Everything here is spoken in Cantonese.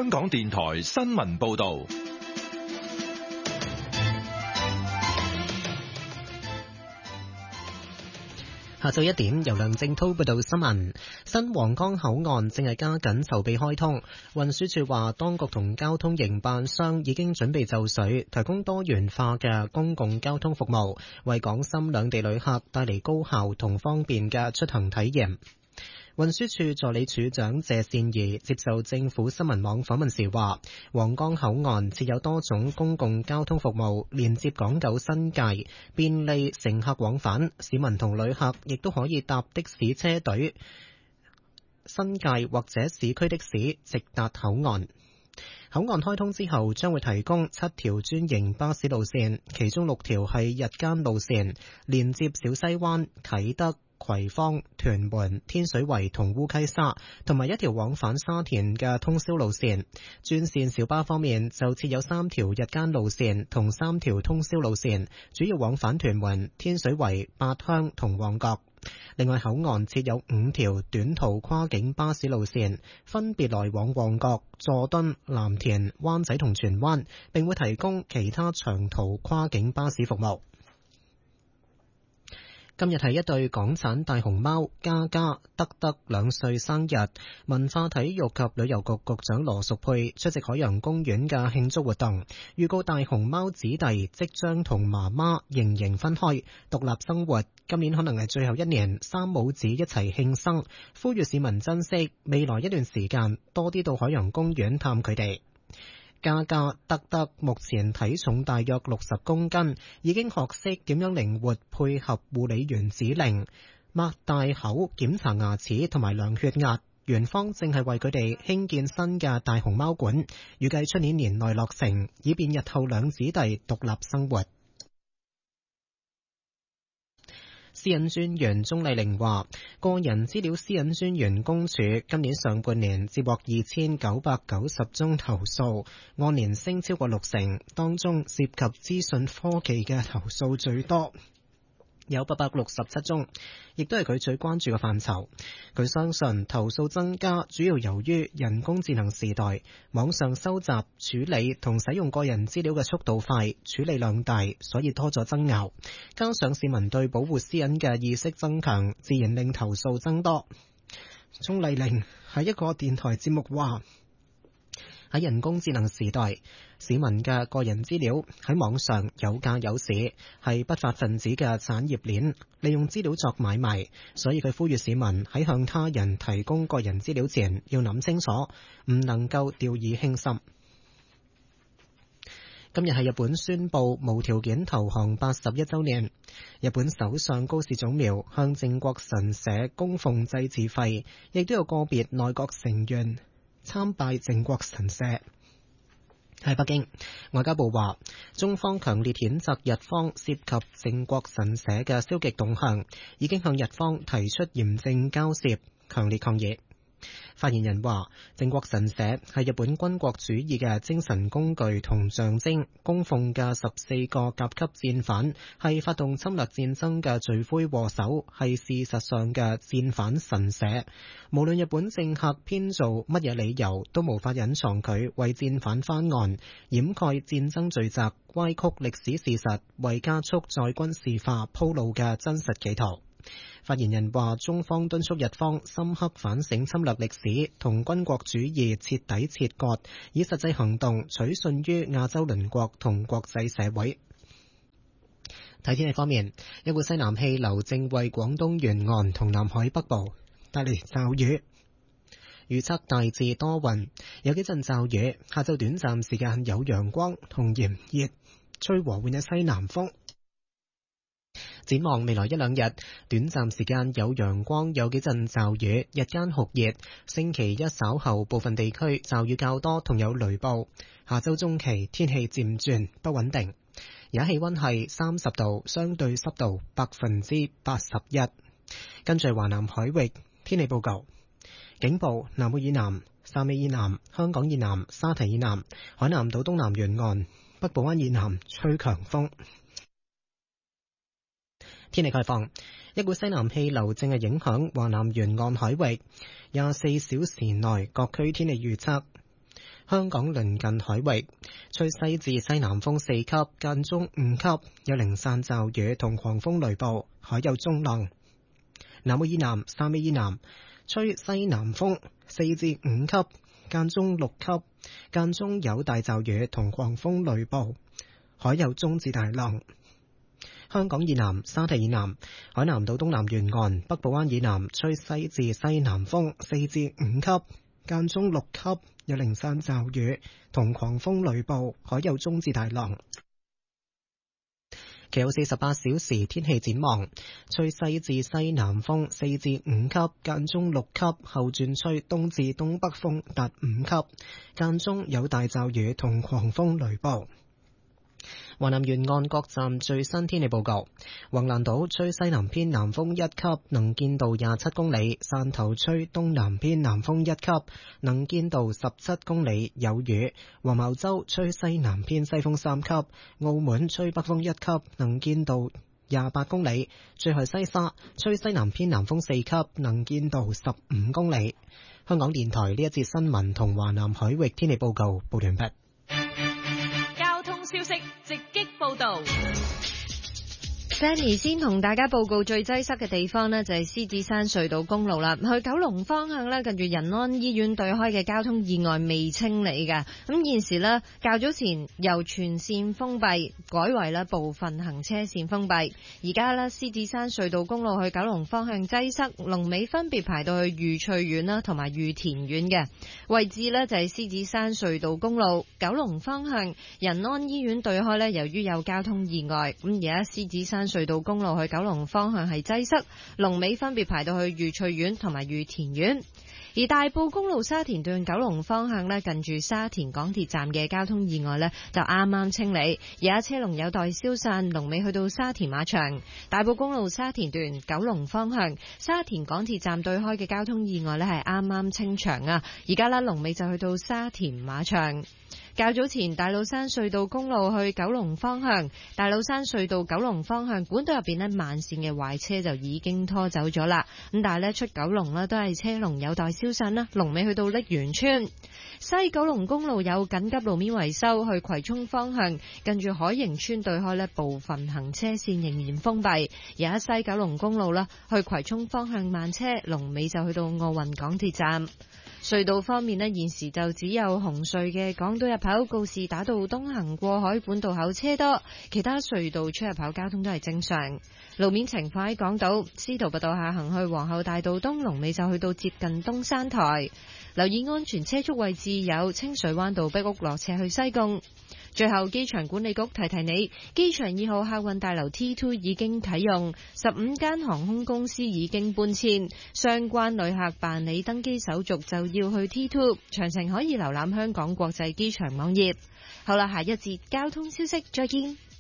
香港電台新聞報道。 下晝1點，由梁正濤報道新聞。新皇崗口岸正係加緊籌備開通。運輸署話，當局同交通營辦商已經準備就緒，提供多元化嘅公共交通服務，為港深兩地旅客帶嚟高效同方便嘅出行體驗。運輸署助理署長謝善儀接受政府新聞網訪問時話，皇崗口岸設有多種公共交通服務，連接港九新界，便利乘客往返。市民同旅客亦都可以搭的士車隊新界或者市區的士直達口岸。口岸開通之後，將會提供7條專營巴士路線，其中6條係日間路線，連接小西灣、啟德、葵芳、屯門、天水圍同烏溪沙，同埋1條往返沙田嘅通宵路線。專線小巴方面就設有3條日間路線同3條通宵路線，主要往返屯門、天水圍、八鄉同旺角。另外，口岸設有5條短途跨境巴士路線，分別來往旺角、佐敦、藍田、灣仔同荃灣，並會提供其他長途跨境巴士服務。今日係一對港產大熊貓嘉嘉、德德2歲生日，文化體育及旅遊局局長羅淑佩出席海洋公園嘅慶祝活動，預告大熊貓子弟即將同媽媽盈盈分開，獨立生活。今年可能係最後一年，三母子一齊慶生，呼籲市民珍惜未來一段時間，多啲到海洋公園探佢哋。嘉嘉、德德目前體重大約60公斤，已經學識點樣靈活配合護理員指令，擘大口檢查牙齒同埋量血壓。園方正係為佢哋興建新嘅大熊貓館，預計出年年內落成，以便日後兩子弟獨立生活。私隱專員鍾麗玲話，個人資料私隱專員公署今年上半年接獲2990宗投訴，按年升超過60%，當中涉及資訊科技嘅投訴最多，有867宗，亦都係佢最關注嘅範疇。佢相信投訴增加主要由於人工智能時代，網上收集、處理同使用個人資料嘅速度快，處理量大，所以多咗爭拗。加上市民對保護私隱嘅意識增強，自然令投訴增多。鍾麗玲喺一個電台節目話，喺人工智能時代，市民嘅個人資料喺網上有價有市，係不法分子嘅產業鏈，利用資料作買賣，所以佢呼籲市民喺向他人提供個人資料前要諗清楚，唔能夠掉以輕心。今日係日本宣布無條件投降81週年，日本首相高市早苗向靖國神社供奉祭祀費，亦都有個別內閣成員參拜靖國神社。喺北京，外交部話，中方強烈譴責日方涉及靖國神社嘅消極動向，已經向日方提出嚴正交涉，強烈抗議。發言人話，靖國神社係日本軍國主義嘅精神工具同象徵，供奉嘅14個甲級戰犯係發動侵略戰爭嘅罪魁禍首，係事實上嘅戰犯神社。無論日本政客編造乜嘢理由，都無法隱藏佢為戰犯翻案、掩蓋戰爭罪責、歪曲歷史事實、為加速再軍事化鋪路嘅真實企圖。發言人話，中方敦促日方深刻反省侵略歷史，同軍國主義徹底切割，以實際行動取信於亞洲鄰國同國際社會。睇天氣方面，一股西南氣流正為廣東沿岸同南海北部帶嚟驟雨，預測大致多雲，有幾陣驟雨，下晝短暫時間有陽光同炎熱，吹和緩嘅西南風。展望未來1-2日，短暫時間有陽光，有幾陣驟雨，日間酷熱。星期一稍後部分地區驟雨較多，同有雷暴。下周中期天氣漸轉不穩定。而家氣溫係30度，相對濕度81%。跟住華南海域天氣報告，警報：南澳以南、汕尾以南、香港以南、沙堤以南、海南島東南沿岸、北部灣以南吹強風。天氣概況，一股西南氣流正係影響華南沿岸海域，24小時內各區天氣預測： 香港鄰近海域，吹西至西南風4級，間中5級，有零散驟雨同狂風雷暴，海有中浪。南澳以南、汕尾以南，吹西南風4至5級，間中6級，間中有大驟雨同狂風雷暴，海有中至大浪。香港以南、沙堤以南、海南島東南沿岸、北部灣以南，吹西至西南風4至5級，間中6級，有零散驟雨同狂風雷暴，海有中至大浪。其後48小時天氣展望，吹西至西南風4至5級，間中6級，後轉吹東至東北風達5級，間中有大驟雨同狂風雷暴。華南沿岸各站最新天氣報告：橫瀾島吹西南偏南風1級，能見度27公里；汕頭吹東南偏南風1級，能見度17公里，有雨；黃茅洲吹西南偏西風3級；澳門吹北風1級，能見度28公里；最後西沙吹西南偏南風4級，能見度15公里。香港電台呢一節新聞同華南海域天氣報告報完畢。 消息直擊報道。 Danny 先同大家報告最擠塞嘅地方呢，就係獅子山隧道公路啦。去九龍方向呢，近住仁安醫院對開嘅交通意外未清理嘅。咁現時呢，較早前由全線封閉改為呢部分行車線封閉。而家呢，獅子山隧道公路去九龍方向擠塞，龍尾分別排到去愉翠苑啦同埋裕田苑嘅位置呢，就係獅子山隧道公路九龍方向仁安醫院對開呢，由於有交通意外，咁而家獅子山隧道公路去九龍方向係擠塞，龍尾分別排到去愉翠苑同埋裕田苑。而大埔公路沙田段九龍方向呢，近住沙田港鐵站嘅交通意外呢，就啱啱清理，而家車龍有待消散，龍尾去到沙田馬場。大埔公路沙田段九龍方向沙田港鐵站對開嘅交通意外呢，係啱啱清場啊，而家啦龍尾就去到沙田馬場。較早前大老山隧道公路去九龍方向，大老山隧道九龍方向管道入邊呢，慢線嘅壞車就已經拖走咗啦。咁但係呢，出九龍呢都係車龍有待消散啦，龍尾去到瀝源村。西九龍公路有緊急路面維修，去葵涌方向近住海盈村對開呢部分行車線仍然封閉。而家西九龍公路啦，去葵涌方向慢車，龍尾就去到奧運港鐵站。隧道方面呢，現時就只有紅隧嘅港島入口告士打道東行過海本道口車多，其他隧道出入口交通都係正常。路面情況喺港島司徒拔道下行去皇后大道東，龍尾就去到接近東山台。留意安全車速位置有清水灣道壁屋落斜去西貢。最後，機場管理局提提你，機場2號客運大樓 T2 已經啟用，15間航空公司已經搬遷，相關旅客辦理登機手續就要去 T2， 詳情可以瀏覽香港國際機場網頁。好啦，下一節交通消息再見。